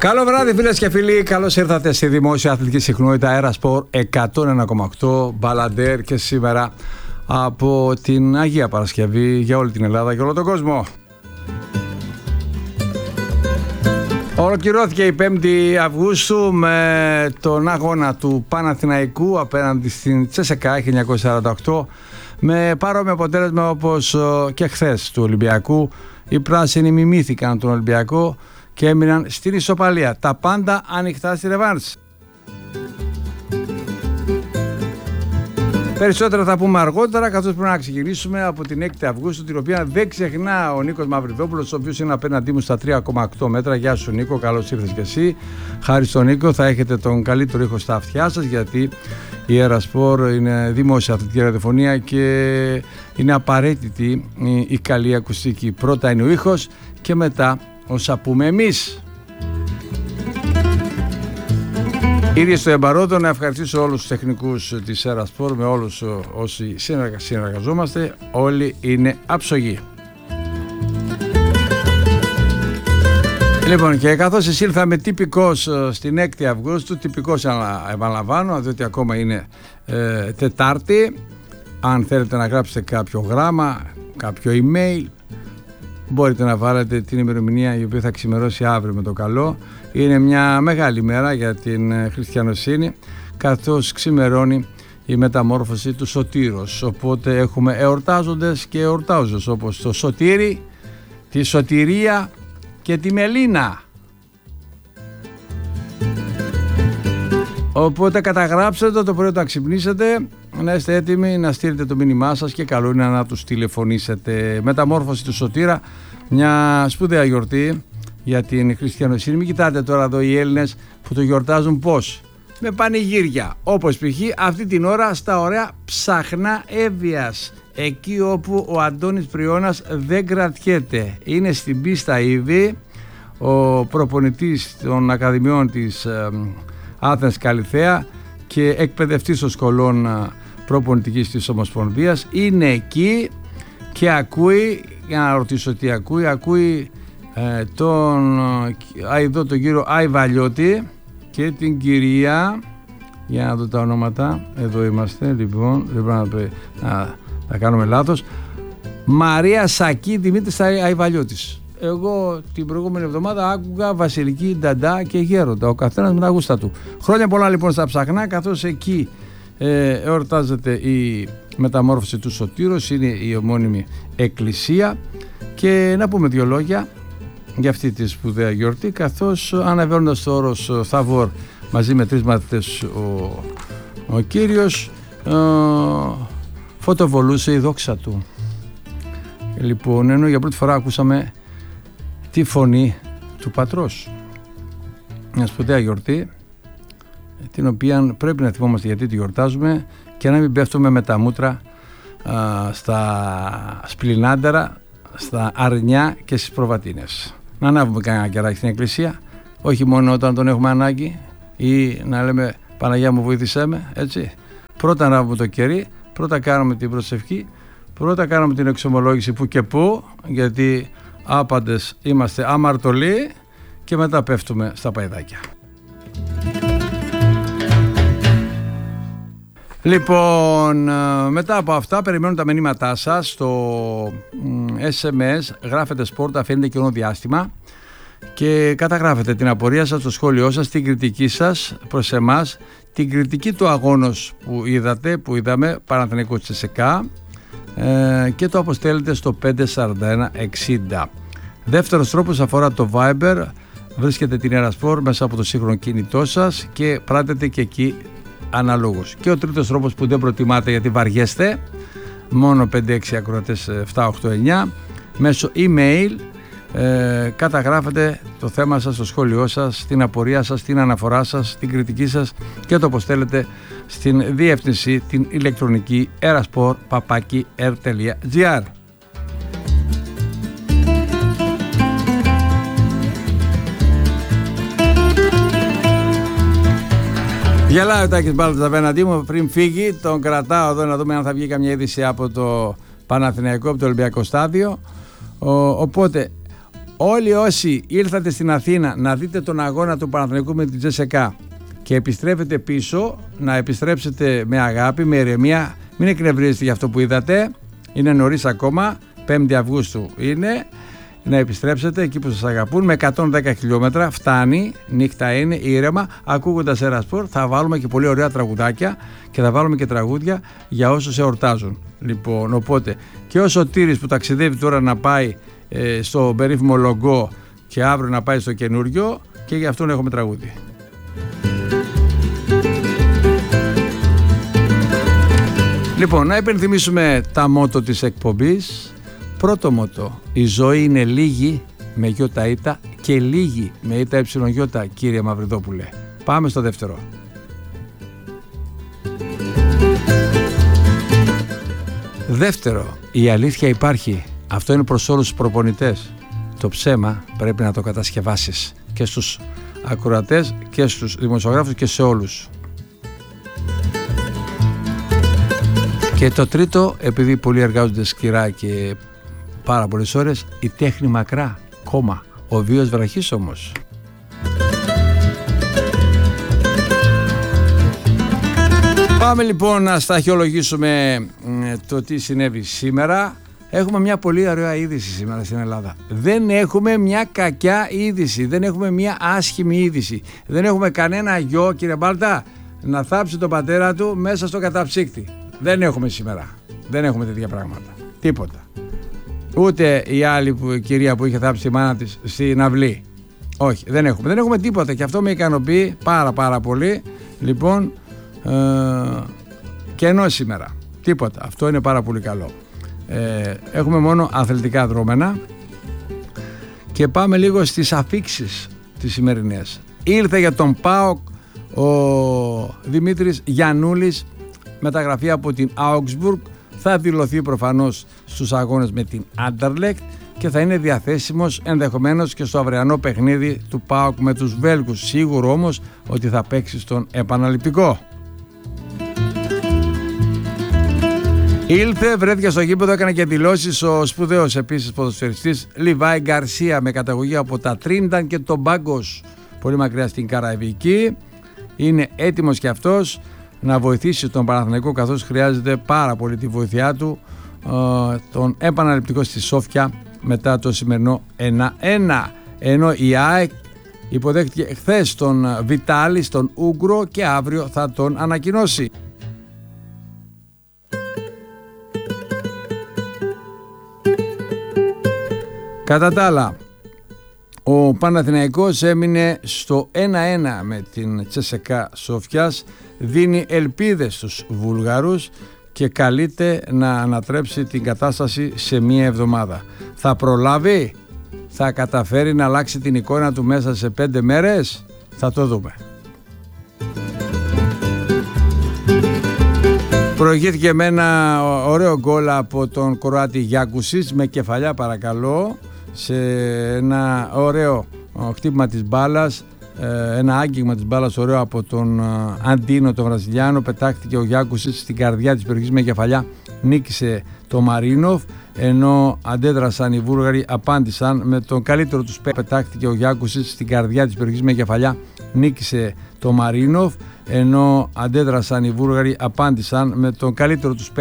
Καλό βράδυ φίλες και φίλοι, καλώς ήρθατε στη δημόσια αθλητική συχνότητα Αέρα Σπορ 101,8 Μπαλαντέρ και σήμερα από την Αγία Παρασκευή για όλη την Ελλάδα και όλο τον κόσμο. Ολοκληρώθηκε η 5η Αυγούστου με τον αγώνα του Παναθηναϊκού απέναντι στην Τσέσσεκα 1948 με παρόμοιο αποτέλεσμα όπως και χθες του Ολυμπιακού. Οι πράσινοι μιμήθηκαν τον Ολυμπιακό και έμειναν στην ισοπαλία. Τα πάντα ανοιχτά στη ρεβάνς. Περισσότερα θα πούμε αργότερα, καθώς πρέπει να ξεκινήσουμε από την 6η Αυγούστου, την οποία δεν ξεχνά ο Νίκος Μαυριδόπουλος, ο οποίος είναι απέναντί μου στα 3,8 μέτρα. Γεια σου Νίκο, καλώς ήρθες και εσύ. Χάρη στον Νίκο θα έχετε τον καλύτερο ήχο στα αυτιά σας, γιατί η Αέρα Σπορ είναι δημόσια αθλητική ραδιοφωνία και είναι απαραίτητη η καλή ακουστική. Πρώτα είναι ο ήχος και μετά όσα πούμε εμείς. Ήδη στο εμπαρόδο να ευχαριστήσω όλους τους τεχνικούς της Αέρα Σπορ, με όλους όσοι συνεργαζόμαστε, όλοι είναι άψογοι. Λοιπόν, και καθώς εισήλθαμε τυπικός στην 6η Αυγούστου, τυπικός επαναλαμβάνω, διότι ακόμα είναι Τετάρτη, αν θέλετε να γράψετε κάποιο γράμμα, κάποιο email, μπορείτε να βάλετε την ημερομηνία η οποία θα ξημερώσει αύριο με το καλό. Είναι μια μεγάλη μέρα για την χριστιανοσύνη, καθώς ξημερώνει η μεταμόρφωση του Σωτήρος. Οπότε έχουμε εορτάζοντες και εορτάζοντες, όπως το Σωτήρι, τη Σωτηρία και τη Μελίνα. Οπότε καταγράψτε το πρωί όταν ξυπνήσετε, να είστε έτοιμοι να στείλετε το μήνυμά σας και καλό είναι να τους τηλεφωνήσετε. Μεταμόρφωση του Σωτήρα, μια σπουδαία γιορτή για την χριστιανοσύνη. Μην κοιτάτε τώρα εδώ οι Έλληνες που το γιορτάζουν πώς? Με πανηγύρια, όπως π.χ. αυτή την ώρα στα ωραία Ψαχνά Εύβοιας, εκεί όπου ο Αντώνης Πριώνας δεν κρατιέται. Είναι στην πίστα ήδη ο προπονητής των Ακαδημιών της Άθενας Καλιθέα και εκπαιδευτής των σχολών προπονητικής της Ομοσπονδίας. Είναι εκεί και ακούει, για να ρωτήσω τι ακούει τον κύριο Αϊβαλιώτη και την κυρία, για να δω τα ονόματα, εδώ είμαστε λοιπόν, δεν πρέπει να κάνουμε λάθος, Μαρία Σακή Δημήτρης Αϊβαλιώτης. Εγώ την προηγούμενη εβδομάδα άκουγα Βασιλική, Νταντά και Γέροντα, ο καθένας με τα γούστα του. Χρόνια πολλά λοιπόν στα Ψαχνά, καθώς εκεί εορτάζεται η μεταμόρφωση του Σωτήρος, είναι η ομώνυμη εκκλησία. Και να πούμε δύο λόγια για αυτή τη σπουδαία γιορτή, καθώς αναβαίνοντας το όρος Θαβόρ μαζί με 3 μαθητές ο Κύριος φωτοβολούσε η δόξα του. Λοιπόν, ενώ για πρώτη φορά ακούσαμε τη φωνή του Πατρός. Μια σπουδαία γιορτή, την οποία πρέπει να θυμόμαστε γιατί τη γιορτάζουμε και να μην πέφτουμε με τα μούτρα στα σπληνάντερα, στα αρνιά και στις προβατίνες. Να ανάβουμε κανένα κεράκι στην εκκλησία, όχι μόνο όταν τον έχουμε ανάγκη ή να λέμε Παναγιά μου βοήθησέ με, έτσι. Πρώτα ανάβουμε το κερί, πρώτα κάνουμε την προσευχή, πρώτα κάνουμε την εξομολόγηση που και που, γιατί άπαντες είμαστε αμαρτωλοί, και μετά πέφτουμε στα παϊδάκια. Λοιπόν, μετά από αυτά περιμένουν τα μηνύματά σας στο SMS, γράφετε sport, αφήνετε κοινό διάστημα και καταγράφετε την απορία σας, το σχόλιο σας, την κριτική σας προς εμάς, την κριτική του αγώνος που είδαμε Παναθηναϊκό Τσέσσεκα, και το αποστέλλετε στο 54160. Δεύτερος τρόπος αφορά το Viber, βρίσκετε την Αέρα Σπορ μέσα από το σύγχρονο κινητό σας και πράτετε και εκεί αναλόγως. Και ο τρίτος τρόπος που δεν προτιμάτε γιατί βαριέστε, μόνο 5-6 ακροατές 7-8-9, μέσω email καταγράφετε το θέμα σας, το σχόλιο σας, την απορία σας, την αναφορά σας, την κριτική σας και το αποστέλλετε στην διεύθυνση την ηλεκτρονική aerasport@r.gr. Γελάει ο Τάκης Μπάλτας απέναντί μου, πριν φύγει τον κρατάω εδώ να δούμε αν θα βγει καμιά είδηση από το Παναθηναϊκό, από το Ολυμπιακό στάδιο. Οπότε όλοι όσοι ήρθατε στην Αθήνα να δείτε τον αγώνα του Παναθηναϊκού με την Τζέσσεκα και επιστρέφετε πίσω, να επιστρέψετε με αγάπη, με ηρεμία, μην εκνευρίζετε για αυτό που είδατε, είναι νωρίς ακόμα, 5η Αυγούστου είναι, να επιστρέψετε εκεί που σας αγαπούν με 110 χιλιόμετρα, φτάνει, νύχτα είναι, ήρεμα, ακούγοντας Ερασπορ, θα βάλουμε και πολύ ωραία τραγουδάκια και θα βάλουμε και τραγούδια για όσους εορτάζουν. Λοιπόν, οπότε και ο Σωτήρης που ταξιδεύει τώρα να πάει στο περίφημο Λογκό και αύριο να πάει στο καινούριο, και για αυτόν έχουμε τραγούδι. Λοιπόν, να υπενθυμίσουμε τα μότο της εκπομπής. Πρώτο μότο, η ζωή είναι λίγη με γιώτα ήτα και λίγη με ήτα εψιλονιώτα, κύριε Μαυριδόπουλε. Πάμε στο δεύτερο. Δεύτερο, η αλήθεια υπάρχει. Αυτό είναι προς όλους τους προπονητές. Το ψέμα πρέπει να το κατασκευάσεις και στους ακροατές και στους δημοσιογράφους και σε όλους. Και το τρίτο, επειδή πολλοί εργάζονται σκληρά και πάρα πολλές ώρες, η τέχνη μακρά, κόμμα, ο βίος βραχής όμως. Πάμε λοιπόν να σταχυολογήσουμε το τι συνέβη σήμερα. Έχουμε μια πολύ ωραία είδηση σήμερα στην Ελλάδα. Δεν έχουμε μια κακιά είδηση, δεν έχουμε μια άσχημη είδηση. Δεν έχουμε κανένα γιο, κύριε Μπάλτα, να θάψει τον πατέρα του μέσα στο καταψύκτη. Δεν έχουμε σήμερα. Δεν έχουμε τέτοια πράγματα. Τίποτα. Ούτε η άλλη κυρία που είχε θάψει τη μάνα της στην αυλή. Όχι, δεν έχουμε. Δεν έχουμε τίποτα και αυτό με ικανοποιεί πάρα πολύ. Λοιπόν, κενό σήμερα. Τίποτα. Αυτό είναι πάρα πολύ καλό. Έχουμε μόνο αθλητικά δρόμενα και πάμε λίγο στις αφίξεις τις σημερινές. Ήρθε για τον ΠΑΟΚ ο Δημήτρης Γιαννούλης, μεταγραφή από την Augsburg, θα δηλωθεί προφανώς στους αγώνες με την Anderlecht και θα είναι διαθέσιμος ενδεχομένως και στο αυριανό παιχνίδι του ΠΑΟΚ με τους Βέλγους. Σίγουρο όμως ότι θα παίξει στον επαναληπτικό. Ήλθε, βρέθηκε στο γήπεδο, έκανε και δηλώσεις ο σπουδαίος επίσης ποδοσφαιριστής Λιβάη Γκαρσία με καταγωγή από τα Τρίνταν και τον Μπάγκος, πολύ μακριά στην Καραϊβική. Είναι έτοιμος και αυτός να βοηθήσει τον Παναθηναϊκό, καθώς χρειάζεται πάρα πολύ τη βοήθειά του, τον επαναληπτικό στη Σόφια μετά το σημερινό 1-1. Ενώ η ΑΕΚ υποδέχτηκε χθες τον Βιτάλη στον Ούγκρο και αύριο θα τον ανακοινώσει. Κατά τα άλλα, ο Παναθηναϊκός έμεινε στο 1-1 με την Τσέσσεκα Σόφιας, δίνει ελπίδες στους Βουλγαρούς και καλείται να ανατρέψει την κατάσταση σε μία εβδομάδα. Θα προλάβει, θα καταφέρει να αλλάξει την εικόνα του μέσα σε 5 μέρες, θα το δούμε. Προηγήθηκε με ένα ωραίο γκολ από τον Κροάτη Γιάκουσιτς με κεφαλιά, παρακαλώ, σε ένα ωραίο χτύπημα της μπάλας, ένα άγγιγμα της μπάλας ωραίο από τον Αντίνο τον Βραζιλιάνο. Πετάχτηκε ο Γιάκουσιτς στην καρδιά της περιοχής με κεφαλιά, νίκησε το Μαρίνοφ, ενώ αντέδρασαν οι Βούλγαροι, απάντησαν με τον καλύτερο τους παίκτη. Πετάχτηκε ο Γιάκουσιτς στην καρδιά της περιοχής με κεφαλιά, νίκησε το Μαρίνοφ, ενώ αντέδρασαν οι Βούλγαροι, απάντησαν με τον καλύτερο τους παίκτη.